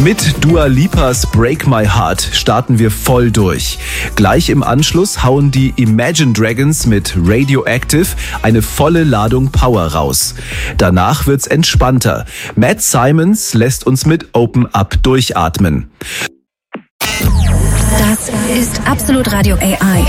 Mit Dua Lipas Break My Heart starten wir voll durch. Gleich im Anschluss hauen die Imagine Dragons mit Radioactive eine volle Ladung Power raus. Danach wird's entspannter. Matt Simons lässt uns mit Open Up durchatmen. Das ist Absolut Radio AI.